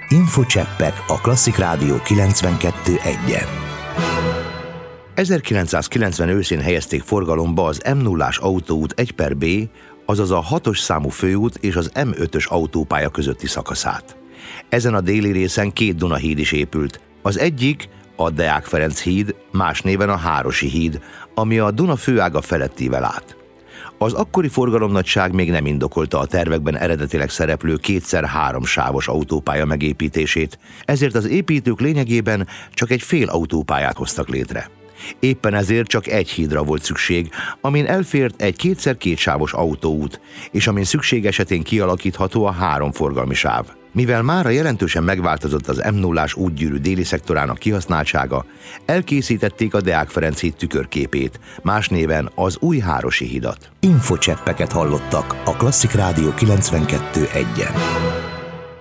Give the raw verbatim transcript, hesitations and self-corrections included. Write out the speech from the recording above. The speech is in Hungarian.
Infocseppek a Klasszik Rádió kilencvenkettő egyen. ezerkilencszázkilencven őszén helyezték forgalomba az M nullás autóút egy per B, azaz a hatos számú főút és az M ötös autópálya közötti szakaszát. Ezen a déli részen két Dunahíd is épült. Az egyik a Deák Ferenc híd, más néven a Hárosi híd, ami a Duna főága felettével állt. Az akkori forgalomnagyság még nem indokolta a tervekben eredetileg szereplő kétszer három sávos autópálya megépítését, ezért az építők lényegében csak egy fél autópályát hoztak létre. Éppen ezért csak egy hídra volt szükség, amin elfért egy kétszer két sávos autóút, és amin szükség esetén kialakítható a három forgalmi sáv. Mivel mára jelentősen megváltozott az M nullás útgyűrű déli szektorának kihasználtsága, elkészítették a Deák Ferenc híd tükörképét, más néven az új Hárosi hidat. Infocseppeket hallottak a Klasszik Rádió kilencvenkettő egyen.